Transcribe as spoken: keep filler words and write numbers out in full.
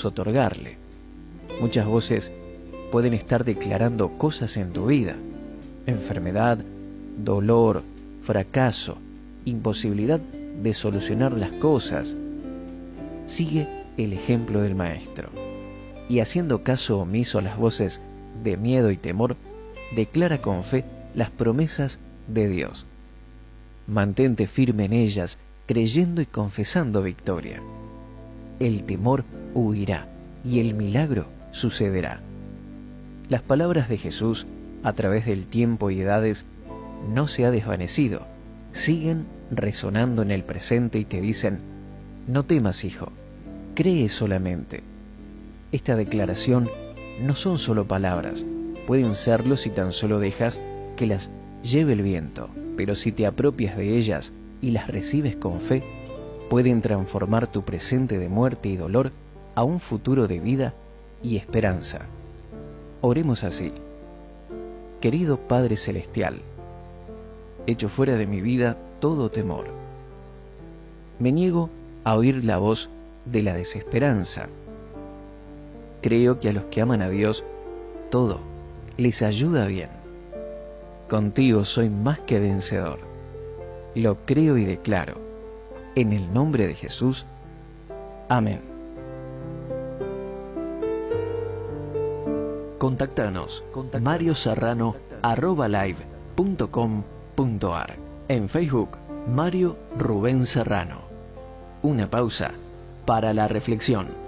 podemos otorgarle. Muchas voces pueden estar declarando cosas en tu vida: enfermedad, dolor, fracaso, imposibilidad de solucionar las cosas. Sigue el ejemplo del Maestro y, haciendo caso omiso a las voces de miedo y temor, declara con fe las promesas de Dios. Mantente firme en ellas, creyendo y confesando victoria. El temor huirá y el milagro sucederá. Las palabras de Jesús a través del tiempo y edades no se ha desvanecido, siguen resonando en el presente y te dicen: no temas, hijo, cree solamente. Esta declaración no son solo palabras, pueden serlo si tan solo dejas que las lleve el viento, pero si te apropias de ellas y las recibes con fe, pueden transformar tu presente de muerte y dolor a un futuro de vida y esperanza. Oremos así: querido Padre Celestial, echo fuera de mi vida todo temor. Me niego a oír la voz de la desesperanza. Creo que a los que aman a Dios, todo les ayuda bien. Contigo soy más que vencedor. Lo creo y declaro. En el nombre de Jesús. Amén. Contactanos mario serrano arroba live punto com punto ar. En Facebook, Mario Rubén Serrano. Una pausa para la reflexión.